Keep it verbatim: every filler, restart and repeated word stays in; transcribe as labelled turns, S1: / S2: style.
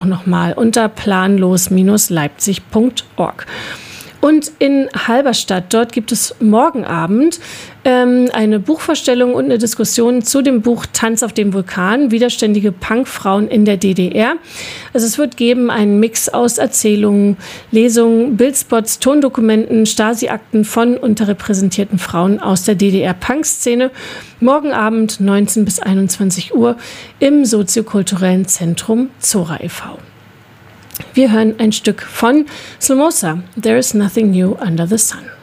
S1: nochmal unter planlos Leipzig Punkt org. Und in Halberstadt, dort gibt es morgen Abend ähm, eine Buchvorstellung und eine Diskussion zu dem Buch Tanz auf dem Vulkan, widerständige Punkfrauen in der D D R. Also es wird geben einen Mix aus Erzählungen, Lesungen, Bildspots, Tondokumenten, Stasi-Akten von unterrepräsentierten Frauen aus der D D R-Punk-Szene. Morgen Abend neunzehn bis einundzwanzig Uhr im soziokulturellen Zentrum Zora e V Wir hören ein Stück von Slomosa, There is Nothing New Under the Sun.